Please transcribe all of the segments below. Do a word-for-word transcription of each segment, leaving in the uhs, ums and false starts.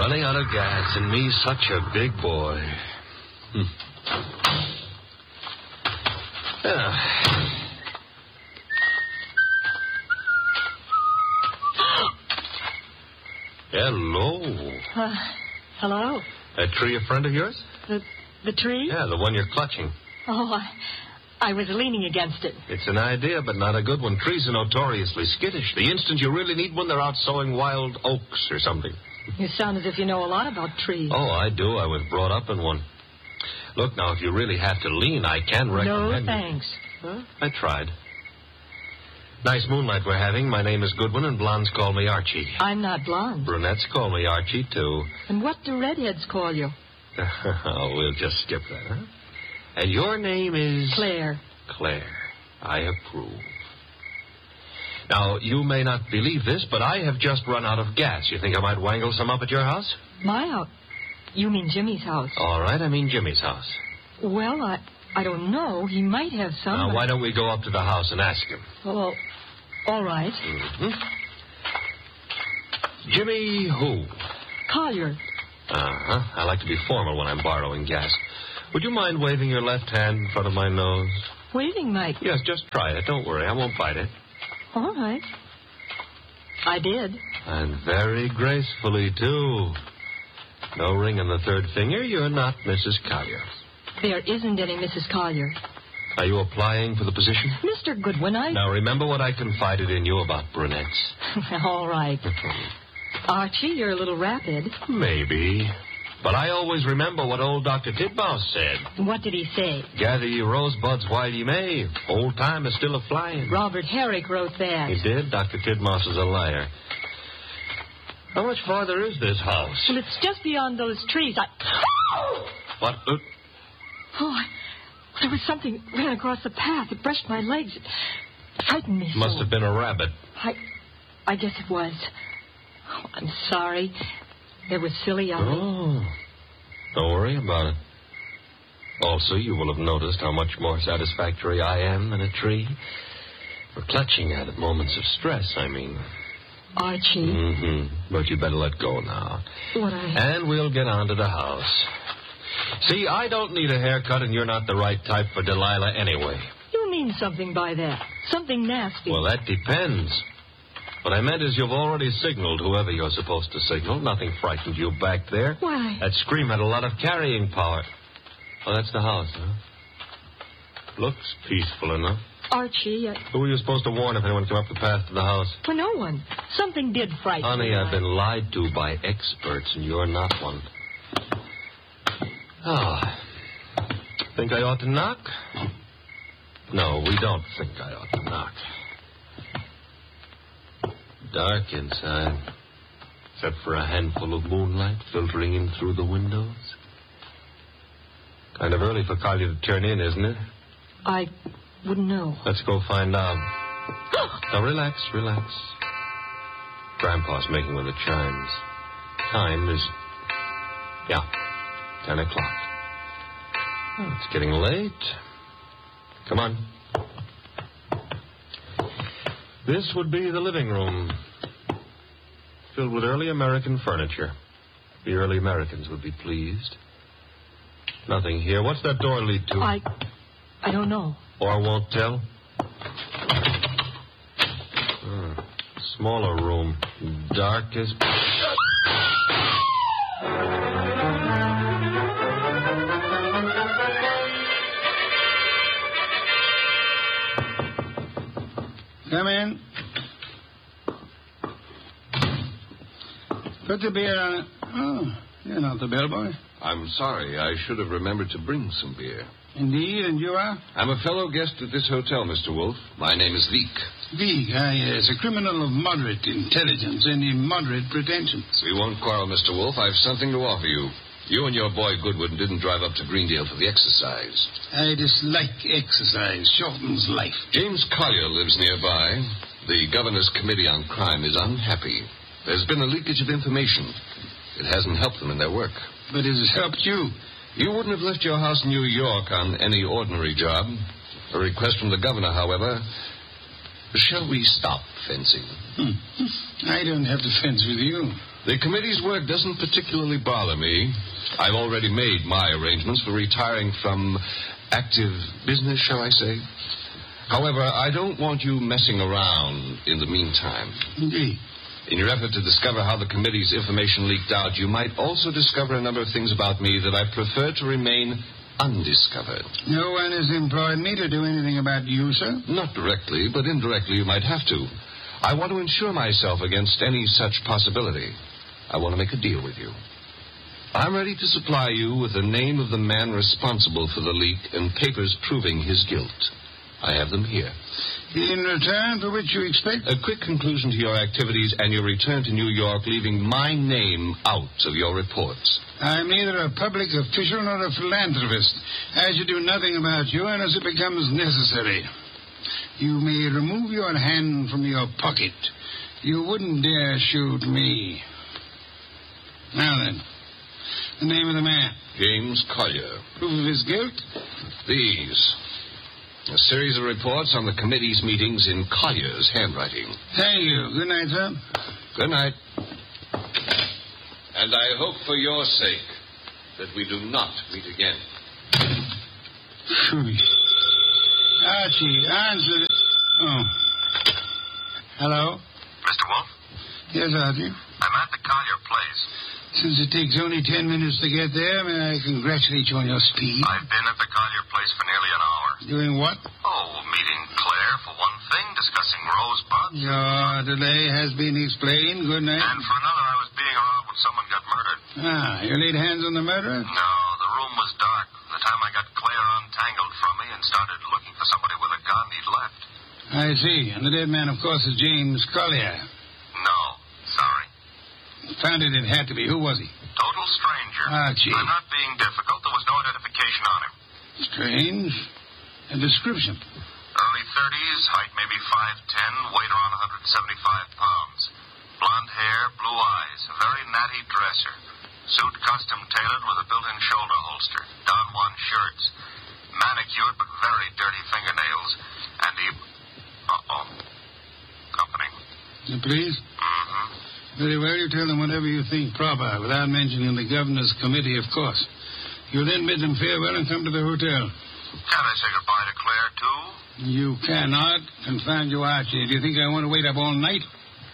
Running out of gas, and me such a big boy. Hmm. Ah. Hello. Uh, hello. That tree a friend of yours? The the tree? Yeah, the one you're clutching. Oh, I, I was leaning against it. It's an idea, but not a good one. Trees are notoriously skittish. The instant you really need one, they're out sowing wild oaks or something. You sound as if you know a lot about trees. Oh, I do. I was brought up in one. Look, now, if you really have to lean, I can recommend... No, thanks. Huh? I tried. Nice moonlight we're having. My name is Goodwin, and blondes call me Archie. I'm not blonde. Brunettes call me Archie, too. And what do redheads call you? Oh, we'll just skip that, huh? And your name is... Claire. Claire. I approve. Now, you may not believe this, but I have just run out of gas. You think I might wangle some up at your house? My house? You mean Jimmy's house? All right, I mean Jimmy's house. Well, I I don't know. He might have some. Now, but... why don't we go up to the house and ask him? Well, all right. Mm-hmm. Jimmy who? Collier. Uh-huh. I like to be formal when I'm borrowing gas. Would you mind waving your left hand in front of my nose? Waving, Mike? Yes, just try it. Don't worry. I won't bite it. All right. I did. And very gracefully, too. No ring on the third finger. You're not Missus Collier. There isn't any Missus Collier. Are you applying for the position? Mister Goodwin, I... Now, remember what I confided in you about brunettes. All right. Archie, you're a little rapid. Maybe. But I always remember what old Doctor Titmouse said. What did he say? Gather ye rosebuds while ye may. Old time is still a-flying. Robert Herrick wrote that. He did? Doctor Titmouse is a liar. How much farther is this house? Well, it's just beyond those trees. I... What? Uh... Oh, I... there was something ran across the path. It brushed my legs. It frightened me so. Must have been a rabbit. I... I guess it was. Oh, I'm sorry. It was silly of me. Oh, don't worry about it. Also, you will have noticed how much more satisfactory I am than a tree. For clutching at it, moments of stress, I mean. Archie. Mm-hmm. But you better let go now. What I... And we'll get on to the house. See, I don't need a haircut, and you're not the right type for Delilah anyway. You mean something by that. Something nasty. Well, that depends. What I meant is you've already signaled whoever you're supposed to signal. Nothing frightened you back there. Why? That scream had a lot of carrying power. Oh, that's the house, huh? Looks peaceful enough. Archie, I... Who were you supposed to warn if anyone came up the path to the house? For no one. Something did frighten Honey, me. I've been lied to by experts, and you're not one. Ah. Think I ought to knock? No, we don't think I ought to knock. Dark inside, except for a handful of moonlight filtering in through the windows. Kind of early for Collier to turn in, isn't it? I wouldn't know. Let's go find out. Now, relax, relax. Grandpa's making with the chimes. Time is, yeah, ten o'clock. Oh, it's getting late. Come on. This would be the living room, filled with early American furniture. The early Americans would be pleased. Nothing here. What's that door lead to? I... I don't know. Or won't tell? Hmm. Smaller room. Dark as... Come in. Put the beer on it. Oh, you're not the bellboy. I'm sorry. I should have remembered to bring some beer. Indeed, and you are? I'm a fellow guest at this hotel, Mister Wolf. My name is Leek. Leek, ah, yes. A criminal of moderate intelligence and moderate pretensions. We won't quarrel, Mister Wolf. I've something to offer you. You and your boy Goodwin didn't drive up to Greendale for the exercise. I dislike exercise. Shortens life. James Collier lives nearby. The governor's committee on crime is unhappy. There's been a leakage of information. It hasn't helped them in their work. But it has helped you. You wouldn't have left your house in New York on any ordinary job. A request from the governor, however. Shall we stop fencing? Hmm. I don't have to fence with you. The committee's work doesn't particularly bother me. I've already made my arrangements for retiring from active business, shall I say. However, I don't want you messing around in the meantime. Indeed. In your effort to discover how the committee's information leaked out, you might also discover a number of things about me that I prefer to remain undiscovered. No one has employed me to do anything about you, sir? Not directly, but indirectly you might have to. I want to insure myself against any such possibility. I want to make a deal with you. I'm ready to supply you with the name of the man responsible for the leak and papers proving his guilt. I have them here. In return for which you expect? A quick conclusion to your activities and your return to New York, leaving my name out of your reports. I'm neither a public official nor a philanthropist. I should do nothing about you unless it becomes necessary. You may remove your hand from your pocket. You wouldn't dare shoot me. Now then, the name of the man. James Collier. Proof of his guilt? These. A series of reports on the committee's meetings in Collier's handwriting. Thank you. Good night, sir. Good night. And I hope for your sake that we do not meet again. Phew. Archie, answer it. Oh. Hello? Mister Wolf? Yes, Archie. I'm at the Collier place. Since it takes only ten minutes to get there, may I congratulate you on your speed? I've been at the Collier place for nearly an hour. Doing what? Oh, meeting Claire for one thing, discussing Rosebud. Your delay has been explained. Good night. And for another, I was being around when someone got murdered. Ah, you laid hands on the murderer? No, the room was dark. By the time I got Claire untangled from me and started looking for somebody with a gun, he'd left. I see. And the dead man, of course, is James Collier. No, sorry. Found it, it had to be. Who was he? Total stranger. Archie. I'm not being difficult. There was no identification on him. Strange. A description. Early thirties, height maybe five ten, weight around one hundred seventy-five pounds. Blonde hair, blue eyes, a very natty dresser. Suit custom tailored with a built-in shoulder holster. Don Juan shirts. Manicured but very dirty fingernails. And he... Uh-oh. Company. The police? Mm-hmm. Very well, you tell them whatever you think proper, without mentioning the governor's committee, of course. You'll then bid them farewell and come to the hotel. Can't I say goodbye to Claire, too? You cannot. Confound you, Archie. Do you think I want to wait up all night?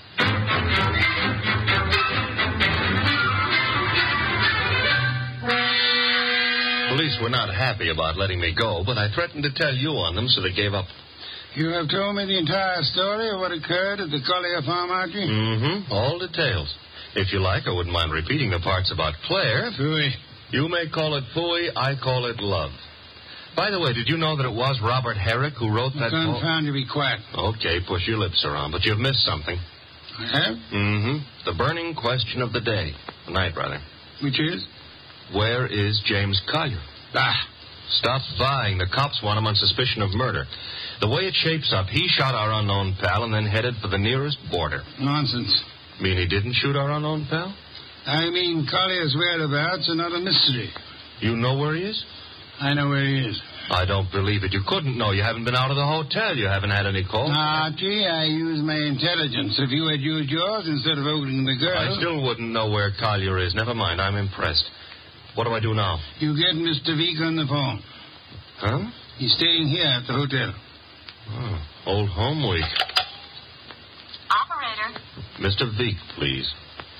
Police were not happy about letting me go, but I threatened to tell you on them, so they gave up. You have told me the entire story of what occurred at the Collier farm, Archie? Mm-hmm. All details. If you like, I wouldn't mind repeating the parts about Claire. Phooey. You may call it phooey, I call it love. By the way, did you know that it was Robert Herrick who wrote that poem? Confound you, be quiet. Okay, push your lips around, but you've missed something. I have? Mm-hmm. The burning question of the day. The night, rather. Which is? Where is James Collier? Ah. Stop vying. The cops want him on suspicion of murder. The way it shapes up, he shot our unknown pal and then headed for the nearest border. Nonsense. Mean he didn't shoot our unknown pal? I mean, Collier's whereabouts are not a mystery. You know where he is? I know where he is. I don't believe it. You couldn't know. You haven't been out of the hotel. You haven't had any calls. Archie, I use my intelligence. If you had used yours instead of opening the girl... I still wouldn't know where Collier is. Never mind. I'm impressed. What do I do now? You get Mister Veek on the phone. Huh? He's staying here at the hotel. Oh, old home week. Operator. Mister Veek, please.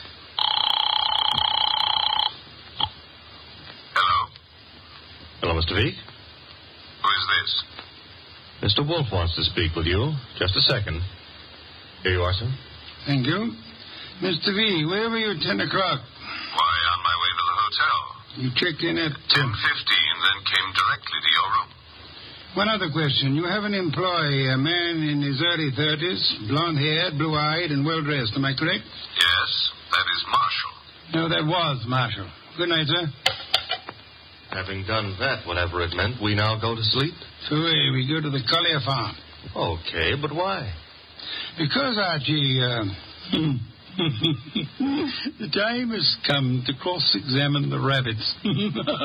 Hello? Hello, Mister Veek. Who is this? Mister Wolf wants to speak with you. Just a second. Here you are, sir. Thank you. Mister V, where were you at ten o'clock? Why, on my way to the hotel. You checked in at... ten fifteen, then came directly to your room. One other question. You have an employee, a man in his early thirties, blonde-haired, blue-eyed, and well-dressed. Am I correct? Yes, that is Marshall. No, that was Marshall. Good night, sir. Having done that, whatever it meant, we now go to sleep? Phooey, we go to the Collier farm. Okay, but why? Because, Archie, uh, the time has come to cross-examine the rabbits.